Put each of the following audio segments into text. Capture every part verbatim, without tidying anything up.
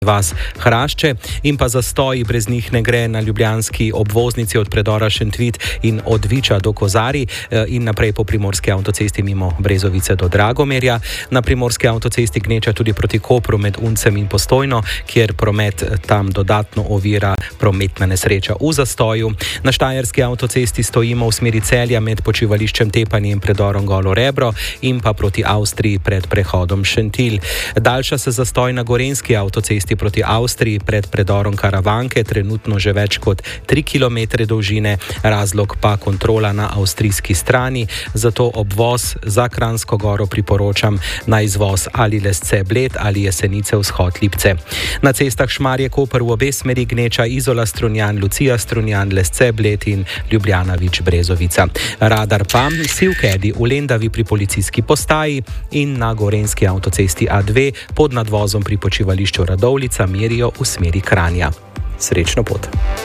vas Hrašče in pa zastoji, brez njih ne gre na ljubljanski obvoznici od predora Šentvid in od Viča do Kozarij in naprej po primorski avtocesti mimo Brezovice do Dragomerja. Na primorski avtocesti gneča tudi proti Kopru med Uncem in Postojno, kjer promet tam dodatno ovira prometna nesreča v zastoju. Na štajerski avtocesti stojimo v smeri Celja med počivališčem Tepanje in predorom Golo Rebro in pa proti Avstriji pred prehodom Šentilj. Daljša se zastoj na gorenjski avtocesti proti Avstriji pred predorom Karavanke, trenutno že več kot tri kilometre dolžine, razlog pa kontrola na avstrijski strani, zato obvoz za Kranjsko Goro priporočam na izvoz ali Lesce Bled ali Jesenice vzhod Lipce. Na cestah Šmarje Koper v obe smeri gneča Izola Strunjan, Lucija Strunjan, Lesce Bled in Ljubljana Vič Brezovica. Radar pa Sivkedi v Lendavi pri policijski postaji in na gorenjski avtocesti A dve pod nadvozom pri počivališču Radovljica merijo v smeri Kranja. Srečno pot.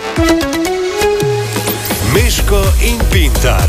Meško in Pintar.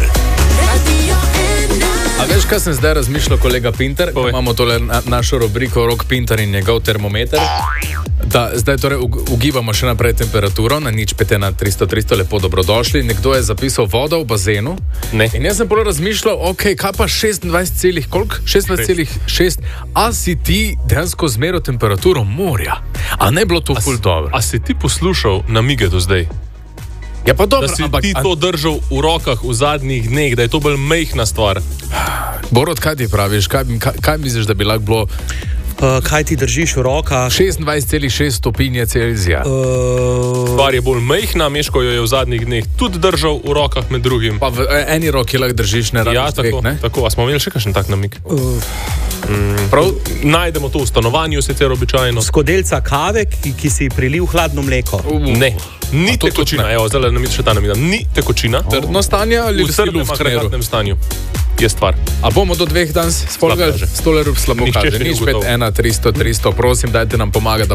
A veš, kaj sem zdaj razmišljal, kolega Pintar? Imamo tole na, našo rubriko Rok Pintar in njegov termometer. Da, zdaj torej ugibamo še naprej temperaturo na nič pet ena tristo tristo, lepo dobrodošli. Nekdo je zapisal voda v bazenu. Ne. In jaz sem polo razmišljal, ok, kaj pa šestindvajset celih koliko? šestindvajset celih šest. A si ti dejansko zmeril temperaturo morja? A ne bilo to ful dobro? A si ti poslušal namige do zdaj? Ja pa dobro, da si ampak, ti to držal v rokah v zadnjih dneh, da je to bolj mejhna stvar. Borod, kaj ti praviš? Kaj, kaj, kaj misliš, da bi lahko bilo? Uh, kaj ti držiš v rokah? šestindvajset celih šest stopinje Celzija. Uh... Stvar je bolj mejhna, Meško jo je v zadnjih dneh tudi držal v rokah med drugim. Pa v eni roki lahko držiš, ne rabiš ja, dveh, ne? Tako, a smo imeli še kakšen tak namig? Uh... Mm, prav, najdemo to v stanovanju, sicer običajno. Skodelica kave, ki, ki si prilil hladno mleko. Uh, ne, ni tekočina, evo, zdaj nam še ta namig, ni tekočina. Oh. Trdno stanje ali v trdnem agregatnem stanju je stvar. A bomo do dveh danes spolgali? Stolerub slabo kaže. Nič pet ena tristo tristo, prosim, dajte nam pomagati, da